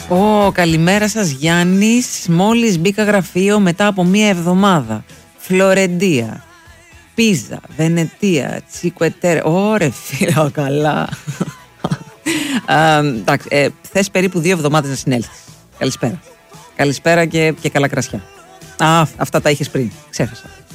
Καλημέρα σας Γιάννης. Μόλις μπήκα γραφείο μετά από μία εβδομάδα. Φλωρεντία, Πίζα, Βενετία, Τσικουετέρ. Ωρε φίλε, καλά. Εντάξει, θες περίπου 2 εβδομάδες να συνέλθεις. Καλησπέρα. Καλησπέρα και καλά κρασιά. Αυτά τα είχες πριν, ξέχασα.